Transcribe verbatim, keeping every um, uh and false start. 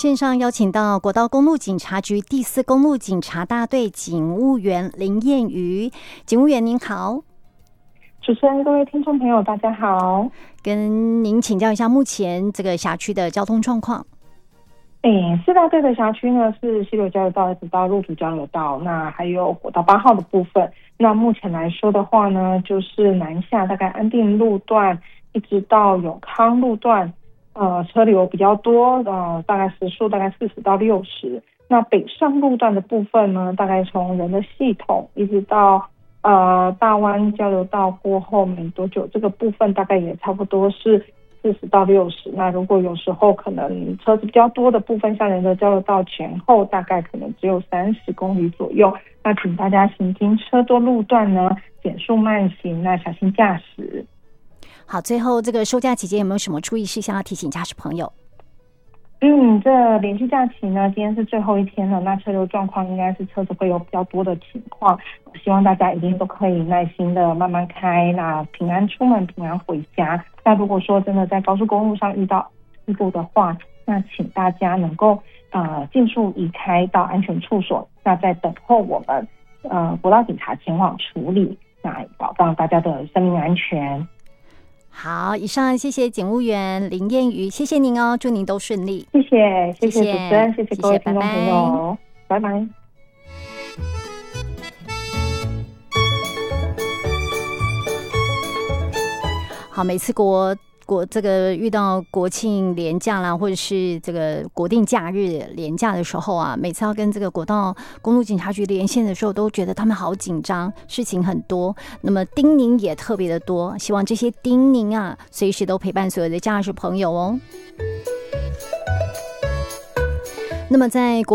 线上邀请到国道公路警察局第四公路警察大队警务员林燕瑜。警务员您好。 主持人，各位听众朋友大家好， 跟您请教一下目前这个辖区的交通状况。 诶，四大队的辖区呢是溪流交流道一直到路竹交流道，那还有国道八号的部分。那目前来说的话呢，就是南下大概安定路段一直到永康路段，呃，车流比较多，呃，大概时速大概四十到六十。那北上路段的部分呢，大概从人的系统一直到呃大湾交流道过后没多久，这个部分大概也差不多是四十到六十。那如果有时候可能车子比较多的部分，像人的交流道前后大概可能只有三十公里左右。那请大家行经车多路段呢，减速慢行，那小心驾驶。 好，最后这个收假期间有没有什么注意事项要提醒驾驶朋友？ 嗯，这连续假期呢，今天是最后一天了，那车流状况应该是车子会有比较多的情况，希望大家一定都可以耐心的慢慢开，那平安出门，平安回家。那如果说真的在高速公路上遇到事故的话，那请大家能够呃尽速移开到安全处所，那在等候我们呃国道警察前往处理，那保障大家的生命安全。 好，以上谢谢警务员林燕瑜，谢谢您哦，祝您都顺利。 谢谢，谢谢主持人，谢谢各位听众朋友，拜拜。拜拜。 好，每次国国这个遇到国庆连假啦，或者是这个国定假日连假的时候啊，每次要跟这个国道公路警察局连线的时候，都觉得他们好紧张，事情很多，那么叮咛也特别的多，希望这些叮咛啊，随时都陪伴所有的驾驶朋友哦。那么在国